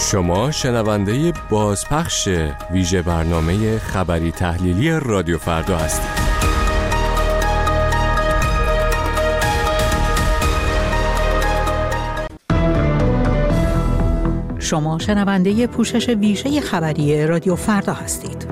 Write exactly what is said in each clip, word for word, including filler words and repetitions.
شما شنونده بازپخش ویژه برنامه خبری تحلیلی رادیو فردا هستید. شما شنونده پوشش ویژه خبری رادیو فردا هستید.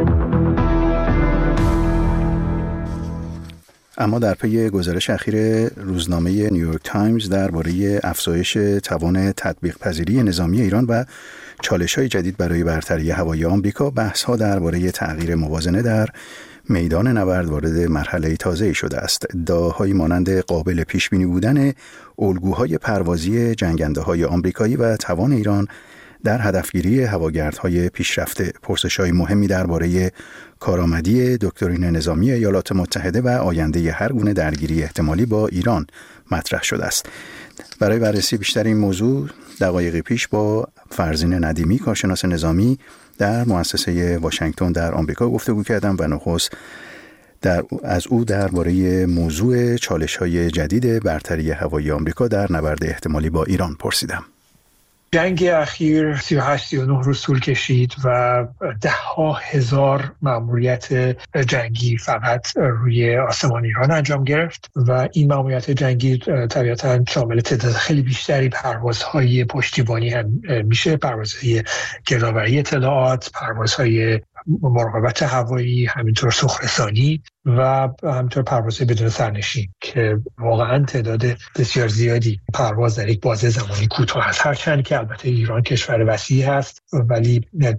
اما در پی گزارش اخیر روزنامه نیویورک تایمز درباره افزایش توان تطبیق پذیری نظامی ایران و چالش‌های جدید برای برتری هوایی آمریکا، بحث‌ها درباره تغییر موازنه در میدان نبرد وارد مرحله تازه‌ای شده است. ادعاهایی مانند قابل پیش‌بینی بودن الگوهای پروازی جنگنده‌های آمریکایی و توان ایران در هدفگیری هواگردهای پیشرفته، پرسش‌های مهمی درباره کارآمدی دکترین نظامی ایالات متحده و آینده هر گونه درگیری احتمالی با ایران مطرح شده است. برای بررسی بیشتر این موضوع دقایقی پیش با فرزین ندیمی، کارشناس نظامی در مؤسسه واشنگتن در آمریکا گفتگو کردم و نخست در از او درباره موضوع چالش‌های جدید برتری هوایی آمریکا در نبرد احتمالی با ایران پرسیدم. جنگ اخیر سی و هشت سی و نه روز طول کشید و ده ها هزار مأموریت جنگی فقط روی آسمان ایران انجام گرفت و این مأموریت جنگی طبیعتاً شامل تعداد خیلی بیشتری پروازهای پشتیبانی هم میشه، پروازهای گردآوری اطلاعات، پروازهای مراقبت هوایی، همینطور سوخرسانی و همینطور پروازهای بدون سرنشین که واقعا تعداد بسیار زیادی پرواز در یک بازه زمانی کوتاه است. هرچند که البته ایران کشور وسیعی هست ولی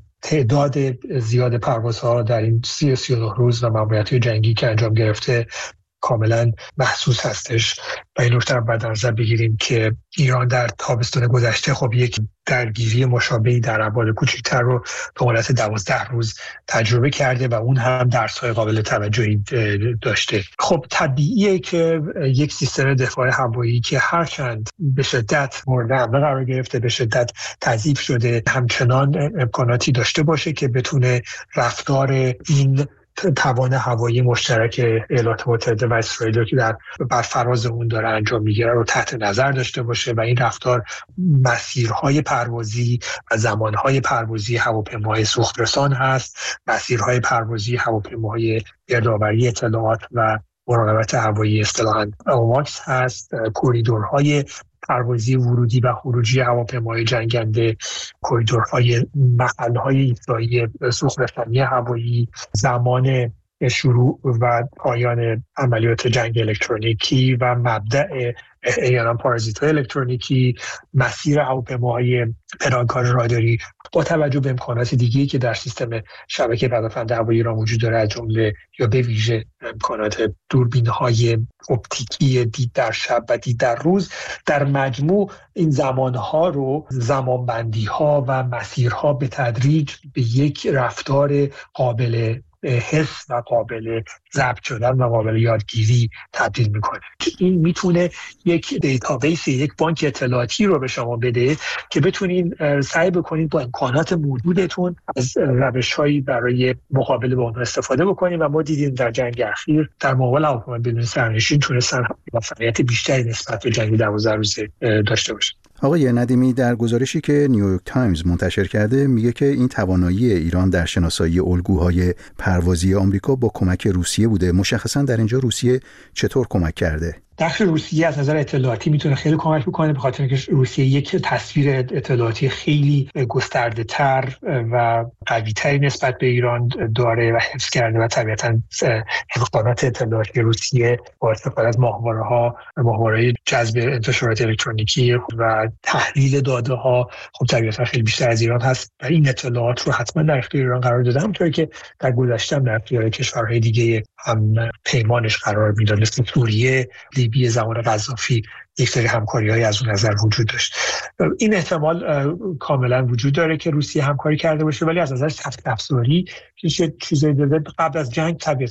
تعداد زیاد پروازها در این سی سی و نه روز و مأموریت‌های جنگی که انجام گرفته کاملا محسوس هستش و این نکته رو باید در نظر بگیریم که ایران در تابستان گذشته خب یک درگیری مشابهی در ابعاد کوچکتر رو به مدت دوازده روز تجربه کرده و اون هم درس‌های قابل توجهی داشته. خب طبیعیه که یک سیستم دفاع هوایی که هرچند به شدت مورد حمله قرار گرفته، به شدت تضعیف شده، همچنان امکاناتی داشته باشه که بتونه رفتار این توان هوایی مشترک ایالات متحده و اسرائیل که در بر فراز اون داره انجام میگیره رو تحت نظر داشته باشه و این رفتار مسیرهای پروازی و زمانهای پروازی هواپیماهای سوخترسان هست، مسیرهای پروازی هواپیماهای گردآوری اطلاعات و مراقبت هوایی اصطلاحاً آماکس هست، کوریدورهای پروازی ورودی و خروجی هواپیماهای جنگنده، کوریدورهای محل‌های ایستایی سوخرسانی هوایی، زمان شروع و پایان عملیات جنگ الکترونیکی و مبدأ احیانا پارازیت‌های الکترونیکی، مسیر هواپیماهای پنهانکار راداری با توجه به امکانات دیگه‌ای که در سیستم شبکه پدافند هوایی ایران وجود داره، از جمله یا به ویژه امکانات دوربین‌های اپتیکی دید در شب و دید در روز، در مجموع این زمانها رو زمانبندی‌ها و مسیرها به تدریج به یک رفتار قابل حس و قابل ضبط شدن و قابل یادگیری تبدیل میکنه. این میتونه یک دیتابیس، یک بانک اطلاعاتی رو به شما بده که بتونین سعی بکنید با امکانات موجودتون از روش‌هایی برای مقابله با اون استفاده بکنید و ما دیدیم در جنگ اخیر در مقابل هواپیمای بدون سرنشین تونستن موفقیت بیشتری نسبت به جنگ دوازده روزه داشته باشن. آقای ندیمی، در گزارشی که نیویورک تایمز منتشر کرده میگه که این توانایی ایران در شناسایی الگوهای پروازی آمریکا با کمک روسیه بوده. مشخصا در اینجا روسیه چطور کمک کرده؟ داخل روسیه از نظر اطلاعاتی میتونه خیلی کمک بکنه، به خاطر اینکه روسیه یک تصویر اطلاعاتی خیلی گسترده تر و قوی تری نسبت به ایران داره و حفظ کرده و طبیعتاً امکانات اطلاعاتی روسیه با استفاده از ماهواره‌ها، ماهواره‌های جذب انتشارات الکترونیکی و تحلیل داده ها خب طبیعتاً خیلی بیشتر از ایران هست و این اطلاعات رو حتما در اختیار ایران قرار داده، همونطوری که در گذشته در اختیار کشورهای دیگه هم پیمانش قرار میداد، مثل سوریه، لیبی زمان قذافی یک سری همکاری‌های از اون نظر وجود داشت. این احتمال کاملا وجود داره که روسیه همکاری کرده باشه، ولی از نظر سخت افزاری چیزی دیگه قبل از جنگ طبیعتاً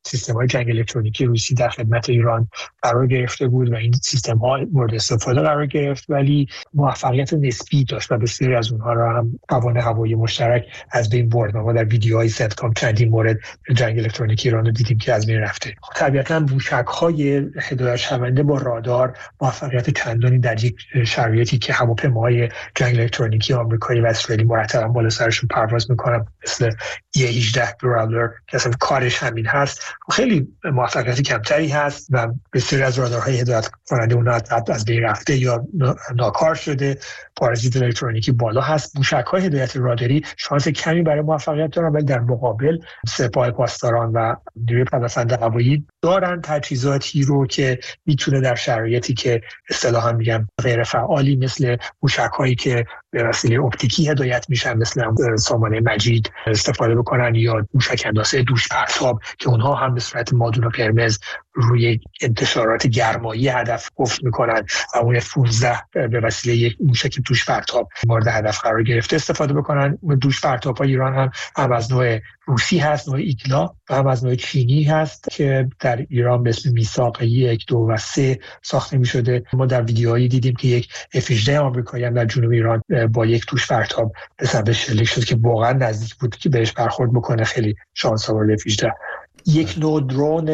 سیستم‌های جنگ الکترونیکی روسی در خدمت ایران قرار گرفته بود و این سیستم‌ها مورد استفاده قرار گرفت، ولی موفقیت نسبی داشت و بسیاری از اونها را هم توان هوایی مشترک از بین برد. ما در ویدیوهای سنتکام چندین مورد جنگ الکترونیکی ایران رو دیدیم که از بین رفته. طبیعتاً موشک‌های هدایت شونده با رادار موفقیت چندانی در یک شرایطی که هواپیماهای جنگ الکترونیکی آمریکایی و اسرائیلی مرتباً بالا سرشون پرواز می‌کنن مثل ای هجده برالر که اصلا کارش همین هست، خیلی موفقیت کمتری هست و بسیاری از رادارهای هدایت کننده اونها از بین رفته یا ناکار شده. پارازیت الکترونیکی بالا هست. موشک‌های هدایت راداری شانس کمی برای موفقیت دارن، ولی در مقابل سپاه پاسداران و نیروی پدافند هوایی دارن تجهیزاتی رو که میتونه در شرایطی که اصطلاحاً میگن غیر فعالی مثل موشک‌هایی که به وسیله اپتیکی هدایت میشن مثل سامانه مجید استفاده بکنن یا موشک اندازه دوش پرتاب که اونها هم به صورت مادون قرمز روی انتشارات گرمایی هدف افت میکنن و اون پانزده به وسیله یک موشک دوش پرتاب مورد هدف قرار گرفته استفاده بکنن. دوش پرتاب ها ایران هم هم از نوع روسی هست، نوع ایگلا، و هم از نوع چینی هست که در ایران به اسم میثاق یک، دو و سه ساخته می شده. ما در ویدیوهایی دیدیم که یک اف هجده آمریکایی هم در جنوب ایران با یک دوش پرتاب به سمت شلیک شد که واقعا نزدیک بود که بهش برخورد بکنه. خیلی شانس آورد اف هجده. یک نوع درون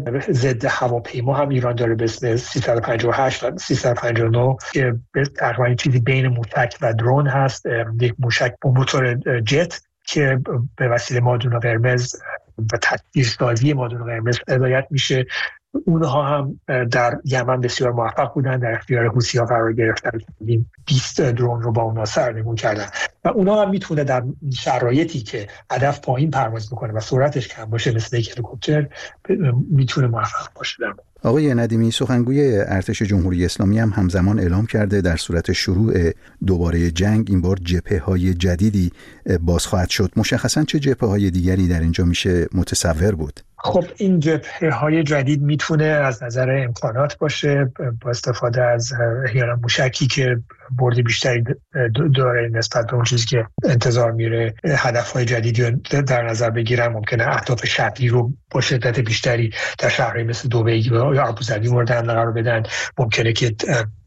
ضد هواپیما هم ایران داره به اسم سیصد و پنجاه و هشت و سیصد و پنجاه و نه که تقریبا چیزی بین موشک و درون هست. یک موشک با موتور جت که به وسیله مادون قرمز و تدبیرسازی مادون قرمز هدایت میشه. اونها هم در یمن بسیار موفق بودن، در اختیار حوثی‌ها قرار گرفتن. بیست درون رو با اونها سرنگون کردن و اونها هم میتونه در شرایطی که هدف پایین پرواز بکنه و سرعتش کم باشه مثل یک هلیکوپتر میتونه موفق باشه. آقای ندیمی، سخنگوی ارتش جمهوری اسلامی هم همزمان اعلام کرده در صورت شروع دوباره جنگ این بار جبهه‌های جدیدی باز خواهد شد. مشخصاً چه جبهه‌های دیگری در اینجا میشه متصور بود؟ خب این جبهه‌های جدید میتونه از نظر امکانات باشه با استفاده از احیانا موشکی که برد بیشتری داره نسبت به اون چیزی که انتظار میره. هدف‌های جدیدی رو در نظر بگیرن، ممکنه اهداف شرقی رو با شدت بیشتری در شهرهای مثل دبی یا ابوظبی مورد حمله قرار بدن. ممکنه که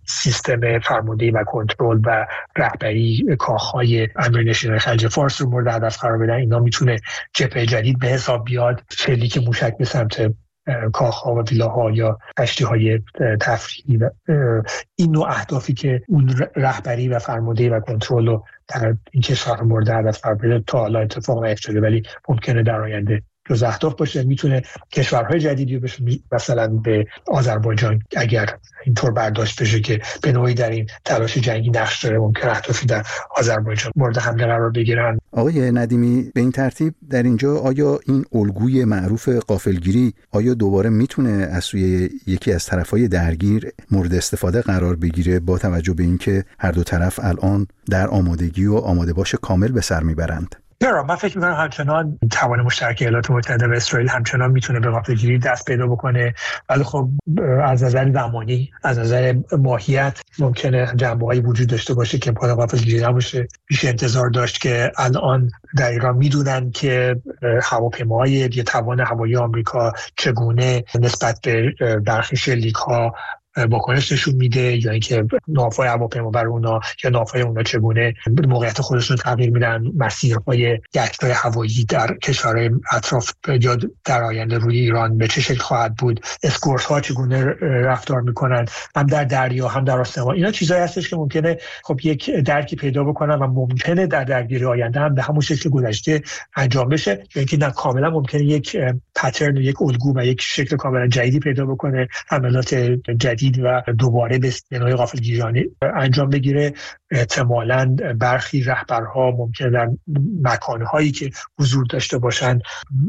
سیستم فرماندهی و کنترل و رهبری کاخهای امیرنشینان خلیج فارس رو مورد هدف قرار بدن. اینا میتونه جبهه جدید به حساب بیاد، شلیک موشک به سمت کاخها و ویلاها یا کشتی‌های تفریحی و این نوع اهدافی که اون رهبری و فرماندهی و کنترل رو در این کشور مورد هدف قرار بده تا حالا اتفاق نیفتاده ولی ممکنه در آینده جز اهداف باشه. میتونه کشورهای جدیدی رو بشه، مثلا به آذربایجان اگر اینطور برداشت بشه که به نوعی در این تلاش جنگی نقش داره، ممکن اهدافی در آذربایجان مورد حمله قرار بگیرن. آقای ندیمی، به این ترتیب در اینجا آیا این الگوی معروف غافلگیری آیا دوباره میتونه از سوی یکی از طرفهای درگیر مورد استفاده قرار بگیره با توجه به اینکه هر دو طرف الان در آمادگی و آماده باش کامل به سر میبرند؟ چرا؟ من فکر می‌کنم همچنان توان مشترک ایالات متحده و اسرائیل همچنان میتونه به غافلگیری دست پیدا بکنه، ولی خب از نظر زمانی، از نظر ماهیت ممکنه جنبه‌هایی وجود داشته باشه که امکان غافلگیری نباشه. میشه انتظار داشت که الان در ایران میدونن که هواپیماهای یا توان هوایی آمریکا چگونه نسبت به برخی شلیک‌ها واکنش نشون میده یا اینکه ناوهای هواپیما بر اونا یا ناوهای اونا چگونه موقعیت خودشون تغییر میدن، مسیرهای گشت‌های هوایی در کشورهای اطراف یا در آینده روی ایران به چه شکل خواهد بود، اسکورت ها چگونه رفتار میکنن هم در دریا هم در آسمان. اینا چیزایی هستش که ممکنه خب یک درکی پیدا بکنن و ممکنه در درگیری آینده هم به همون شکل گذشته انجام بشه یا اینکه نه کاملا ممکنه یک پترن، یک الگو و یک شکل کاملا جدیدی پیدا بکنه، حملات جدید و دوباره به نوعی غافلگیرانه انجام بگیره. احتمالاً برخی رهبرها ممکنه در مکانهایی که حضور داشته باشن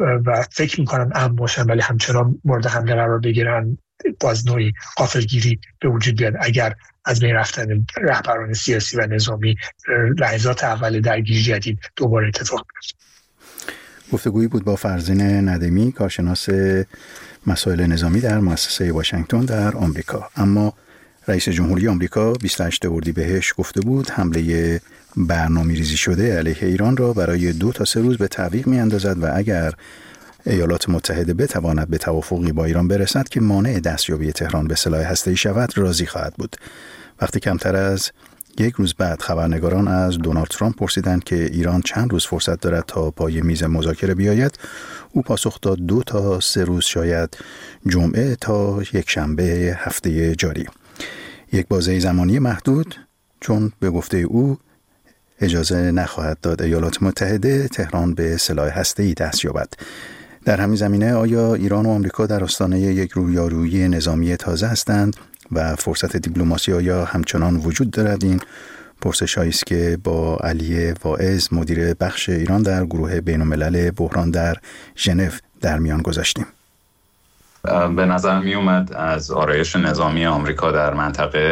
و فکر میکنن امن باشن ولی همچنان مورد حمله قرار بگیرن، باز نوعی غافلگیری به وجود بیاد اگر از بین رفتن رهبران سیاسی و نظامی لحظات اول درگیری جدید دوباره اتفاق بیفته. گفتگویی بود با فرزین ندیمی، کارشناس مسائل نظامی در مؤسسه واشنگتن در آمریکا. اما رئیس جمهوری آمریکا بیست و هشتم اردیبهشت گفته بود حمله برنامه‌ریزی شده علیه ایران را برای دو تا سه روز به تعویق می‌اندازد و اگر ایالات متحده بتواند به توافقی با ایران برسد که مانع دستیابی تهران به سلاح هسته‌ای شود، راضی خواهد بود. وقتی کمتر از یک روز بعد خبرنگاران از دونالد ترامپ پرسیدند که ایران چند روز فرصت دارد تا پای میز مذاکره بیاید، او پاسخ داد دو تا سه روز، شاید جمعه تا یک شنبه هفته جاری. یک بازه زمانی محدود، چون به گفته او اجازه نخواهد داد ایالات متحده تهران به سلاح هسته‌ای دست یابد. در همین زمینه آیا ایران و آمریکا در آستانه یک رویارویی نظامی تازه هستند و فرصت دیپلماسی آیا همچنان وجود دارد؟ این پرسش‌هایی است که با علی واعظ مدیر بخش ایران در گروه بین‌الملل بحران در ژنو در میان گذاشتیم. به نظر می اومد از آرایش نظامی آمریکا در منطقه